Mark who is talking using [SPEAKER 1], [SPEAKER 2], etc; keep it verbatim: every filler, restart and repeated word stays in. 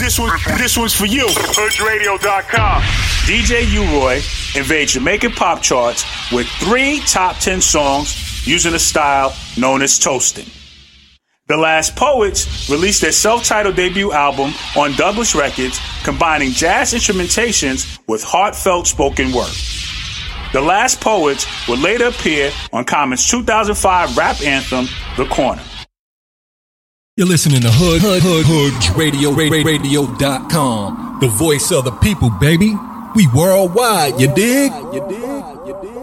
[SPEAKER 1] This one, this one's for you.
[SPEAKER 2] Hoods Radio dot com.
[SPEAKER 1] D J U-Roy invades Jamaican pop charts with three top ten songs using a style known as toasting. The Last Poets released their self-titled debut album on Douglas Records, combining jazz instrumentations with heartfelt spoken word. The Last Poets would later appear on Common's two thousand five rap anthem, The Corner.
[SPEAKER 3] You're listening to Hood, Hood, Hood, Hoods Radio, Radio dot com. The voice of the people, baby. We worldwide, you dig? You dig? You dig?